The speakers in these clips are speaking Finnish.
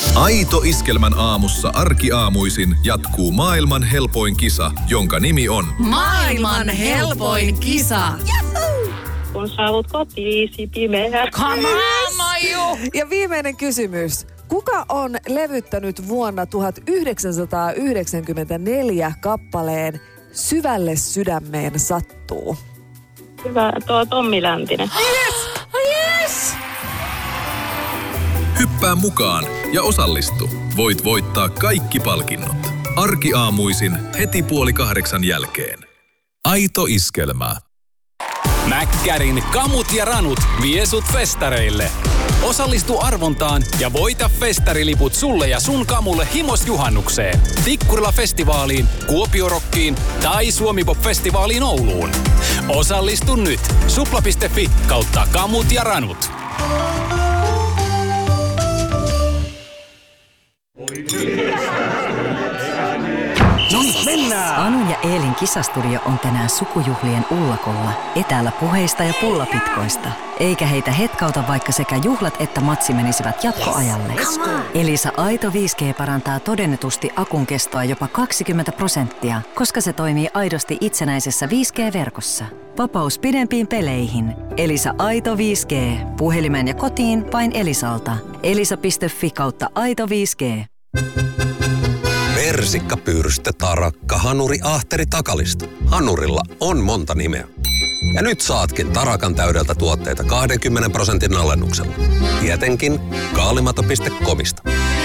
Aito Iskelmän aamussa arkiaamuisin jatkuu maailman helpoin kisa, jonka nimi on Maailman helpoin kisa. Kun saavut kotiisi pimeä. Come on, Maiju! Ja viimeinen kysymys. Kuka on levyttänyt vuonna 1994 kappaleen Syvälle sydämeen sattuu? Hyvä, Tommi Läntinen. Yes! Yes! Hyppää mukaan ja osallistu. Voit voittaa kaikki palkinnot. Arkiaamuisin heti 7:30 jälkeen. Aito Iskelmä. Mäkkärin kamut ja ranut vie sut festareille. Osallistu arvontaan ja voita festariliput sulle ja sun kamulle himosjuhannukseen, Tikkurila-festivaaliin, Kuopiorokkiin tai Suomi-pop-festivaaliin Ouluun. Osallistu nyt. supla.fi/kamut ja ranut. Mennään! Anun ja Eelin kisastudio on tänään sukujuhlien ullakolla, etäällä puheista ja pullapitkoista. Eikä heitä hetkauta, vaikka sekä juhlat että matsi menisivät jatkoajalle. Elisa Aito 5G parantaa todennetusti akun kestoa jopa 20%, koska se toimii aidosti itsenäisessä 5G-verkossa. Vapaus pidempiin peleihin. Elisa Aito 5G. Puhelimeen ja kotiin vain Elisalta. elisa.fi/Aito 5G. Persikka, pyrstöt, tarakka, hanuri, ahteri, takalisto. Hanurilla on monta nimeä. Ja nyt saatkin Tarakan täydeltä tuotteita 20% alennuksella. Tietenkin kaalimato.comista.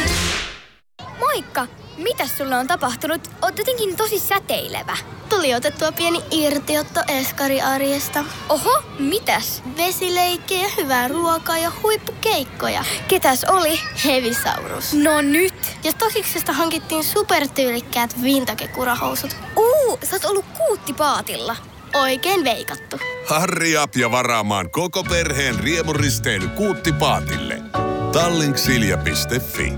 Moikka! Mitäs sulle on tapahtunut? Oot jotenkin tosi säteilevä. Tuli otettua pieni irtiotto eskariarjesta. Oho, mitäs? Vesileikkejä, hyvää ruokaa ja huippukeikkoja. Ketäs oli? Hevisaurus. No nyt! Ja Stosiksesta hankittiin supertyylikkäät vintage-kurahousut. Sä oot ollut kuuttipaatilla. Oikein veikattu. Harri up ja varaamaan koko perheen riemuristeily Kuuttipaatille. Tallinksilja.fi.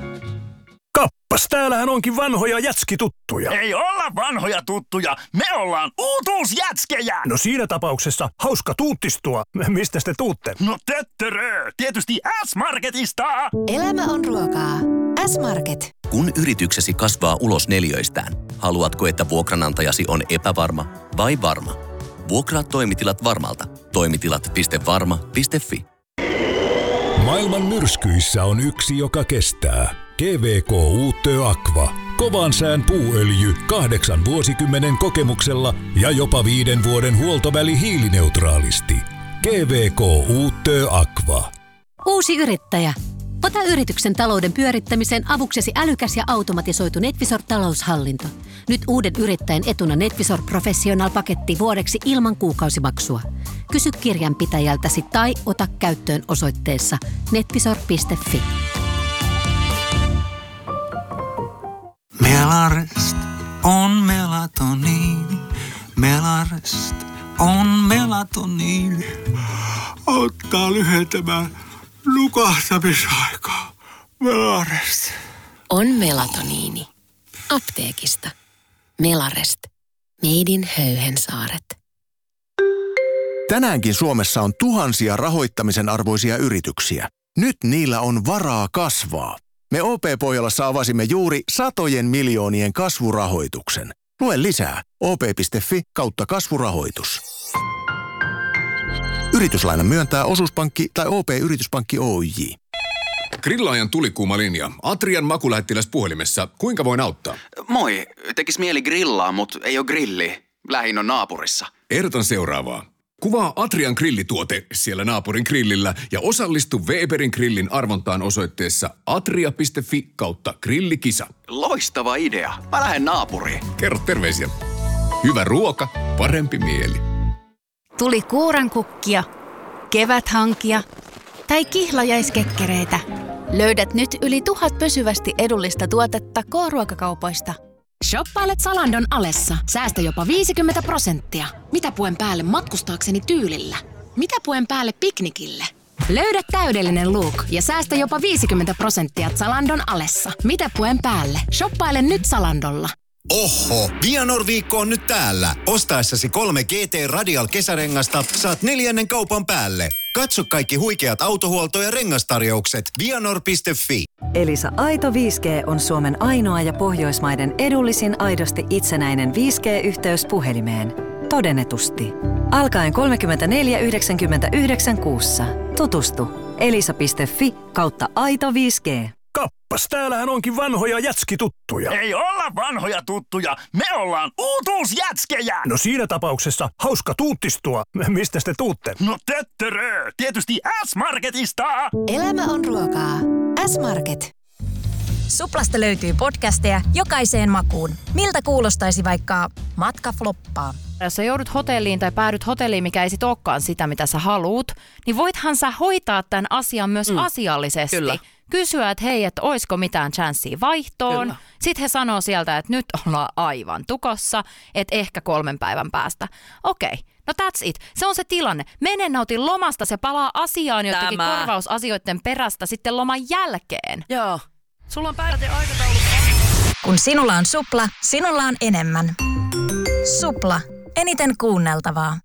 Kappas, täällähän onkin vanhoja jätskituttuja. Ei olla vanhoja tuttuja, me ollaan uutuusjätskejä. No siinä tapauksessa hauska tuuttistua. Mistä te tuutte? No töttörö, tietysti S-Marketista. Elämä on ruokaa. S-Market. Kun yrityksesi kasvaa ulos neliöistään, haluatko, että vuokranantajasi on epävarma vai varma? Vuokraa toimitilat Varmalta. Toimitilat.varma.fi. Maailman myrskyissä on yksi, joka kestää. GVK Uutö Aqua. Kovan sään puuöljy 8 vuosikymmenen kokemuksella ja jopa 5 vuoden huoltoväli hiilineutraalisti. GVK Uutö Aqua. Uusi yrittäjä. Ota yrityksen talouden pyörittämiseen avuksesi älykäs ja automatisoitu NetVisor-taloushallinto. Nyt uuden yrittäjän etuna NetVisor Professional-paketti vuodeksi ilman kuukausimaksua. Kysy kirjanpitäjältäsi tai ota käyttöön osoitteessa netvisor.fi. Melarest on melatoniini. Melarest on melatoniini. Auttaa lyhentämään nukahtamisaikaa. Melarest. On melatoniini. Apteekista. Melarest. Made in Höyhensaaret. Tänäänkin Suomessa on tuhansia rahoittamisen arvoisia yrityksiä. Nyt niillä on varaa kasvaa. Me OP-Pohjolassa avasimme juuri satojen miljoonien kasvurahoituksen. Lue lisää op.fi/kasvurahoitus. Yrityslainan myöntää Osuuspankki tai OP-Yrityspankki Oyj. Grillaajan tulikuuma linja. Atrian makulähettiläs puhelimessa. Kuinka voin auttaa? Moi. Tekis mieli grillaa, mut ei oo grilli. Lähin on naapurissa. Ehdotan seuraavaa. Kuvaa Atrian grillituote siellä naapurin grillillä ja osallistu Weberin grillin arvontaan osoitteessa atria.fi/grillikisa. Loistava idea. Mä lähden naapuriin. Kerro terveisiä. Hyvä ruoka, parempi mieli. Tuli kuurankukkia, keväthankia tai kihlajaiskekkereitä. Löydät nyt yli 1000 pysyvästi edullista tuotetta K-ruokakaupoista. Shoppailet Zalandon alessa. Säästä jopa 50%. Mitä puen päälle matkustaakseni tyylillä? Mitä puen päälle piknikille? Löydä täydellinen look ja säästä jopa 50% Zalandon alessa. Mitä puen päälle? Shoppaile nyt Zalandolla. Oho, Vianor-viikko on nyt täällä. Ostaessasi 3 GT Radial kesärengasta saat 4. kaupan päälle. Katso kaikki huikeat autohuolto- ja rengastarjoukset vianor.fi. Elisa Aito 5G on Suomen ainoa ja Pohjoismaiden edullisin aidosti itsenäinen 5G-yhteys puhelimeen. Todennetusti. Alkaen 34,99 kuussa. Tutustu. elisa.fi/aito 5G. Kappas, täällähän onkin vanhoja jätskituttuja. Ei olla vanhoja tuttuja, me ollaan uutuusjätskejä! No siinä tapauksessa hauska tuuttistua. Mistä te tuutte? No töttörö, tietysti S-Marketista! Elämä on ruokaa. S-Market. Suplasta löytyy podcasteja jokaiseen makuun. Miltä kuulostaisi vaikka matka floppaa? Jos sä joudut hotelliin tai päädyt hotelliin, mikä ei sit olekaan sitä, mitä sä haluut, niin voithan sä hoitaa tämän asian myös asiallisesti. Kyllä. Kysyä, että hei, että oisko mitään chanssiä vaihtoon. Kyllä. Sitten he sanoo sieltä, että nyt ollaan aivan tukossa, että ehkä 3 päivän päästä. Okei. No that's it. Se on se tilanne. Mene nautin lomasta, se palaa asiaan jotenkin korvausasioiden perästä sitten loman jälkeen. Joo. Sulla on päivät ja aikataulu. Kun sinulla on Supla, sinulla on enemmän. Supla. Eniten kuunneltavaa.